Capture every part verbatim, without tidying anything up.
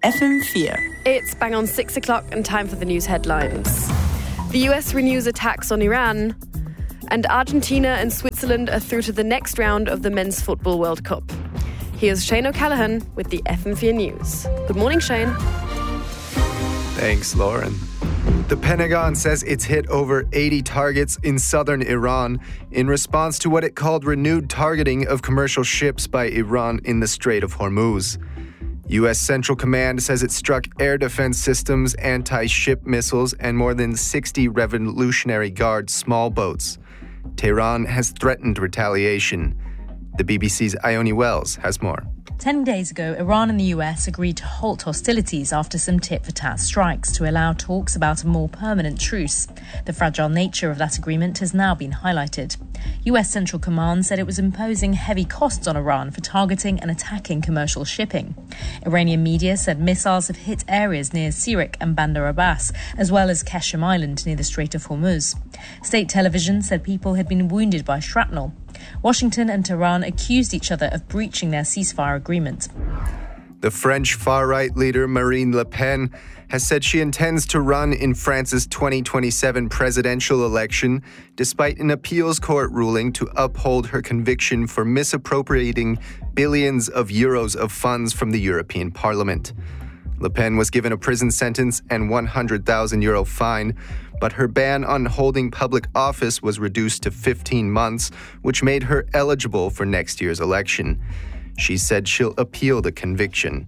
F M four. It's bang on six o'clock and time for the news headlines. The U S renews attacks on Iran, and Argentina and Switzerland are through to the next round of the Men's Football World Cup. Here's Shane O'Callaghan with the F M four News. Good morning, Shane. Thanks, Lauren. The Pentagon says it's hit over eighty targets in southern Iran in response to what it called renewed targeting of commercial ships by Iran in the Strait of Hormuz. U S Central Command says it struck air defense systems, anti-ship missiles, and more than sixty Revolutionary Guard small boats. Tehran has threatened retaliation. The B B C's Ione Wells has more. Ten days ago, Iran and the U S agreed to halt hostilities after some tit-for-tat strikes to allow talks about a more permanent truce. The fragile nature of that agreement has now been highlighted. U S Central Command said it was imposing heavy costs on Iran for targeting and attacking commercial shipping. Iranian media said missiles have hit areas near Sirik and Bandar Abbas, as well as Qeshm Island near the Strait of Hormuz. State television said people had been wounded by shrapnel. Washington and Tehran accused each other of breaching their ceasefire agreement. The French far-right leader Marine Le Pen has said she intends to run in France's twenty twenty-seven presidential election, despite an appeals court ruling to uphold her conviction for misappropriating billions of euros of funds from the European Parliament. Le Pen was given a prison sentence and one hundred thousand euro fine, but her ban on holding public office was reduced to fifteen months, which made her eligible for next year's election. She said she'll appeal the conviction.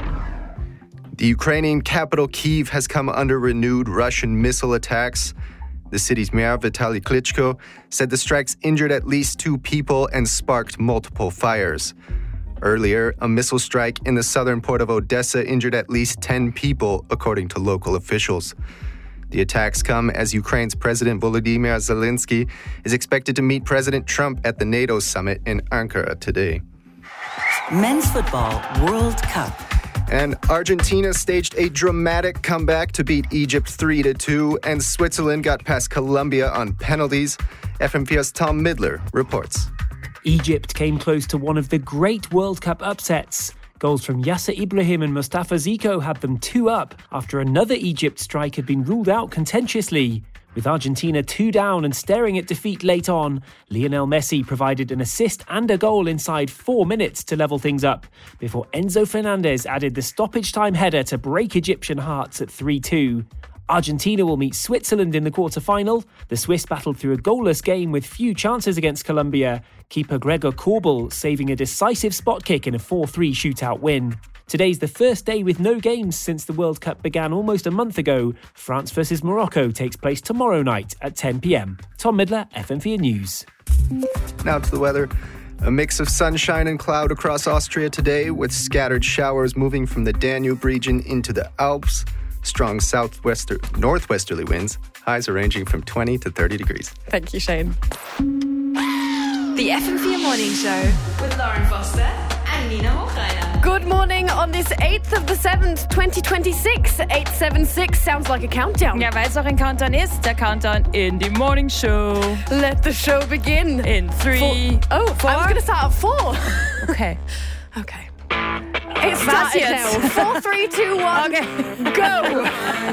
The Ukrainian capital Kyiv has come under renewed Russian missile attacks. The city's mayor, Vitaly Klitschko, said the strikes injured at least two people and sparked multiple fires. Earlier, a missile strike in the southern port of Odessa injured at least ten people, according to local officials. The attacks come as Ukraine's President Volodymyr Zelensky is expected to meet President Trump at the NATO summit in Ankara today. Men's Football World Cup. And Argentina staged a dramatic comeback to beat Egypt three to two, and Switzerland got past Colombia on penalties. F M four's Tom Midler reports. Egypt came close to one of the great World Cup upsets. Goals from Yasser Ibrahim and Mustafa Zico had them two up after another Egypt strike had been ruled out contentiously. With Argentina two down and staring at defeat late on, Lionel Messi provided an assist and a goal inside four minutes to level things up, before Enzo Fernandez added the stoppage time header to break Egyptian hearts at three two. Argentina will meet Switzerland in the quarter-final. The Swiss battled through a goalless game with few chances against Colombia. Keeper Gregor Korbel saving a decisive spot kick in a four three shootout win. Today's the first day with no games since the World Cup began almost a month ago. France versus Morocco takes place tomorrow night at ten p.m. Tom Midler, F M four News. Now to the weather. A mix of sunshine and cloud across Austria today, with scattered showers moving from the Danube region into the Alps. Strong southwester northwesterly winds. Highs are ranging from twenty to thirty degrees. Thank you, Shane. The F M four Morning Show with Lauren Foster and Nina Hochreiner. Good morning on this eighth of the seventh, twenty twenty-six. eight seven six sounds like a countdown. Ja, weil es auch ein Countdown ist, der Countdown in die Morning Show. Let the show begin. In three, four. Oh, four? I was going to start at four. Okay. Okay. It starts now. Four, three, two, one. Okay. Go.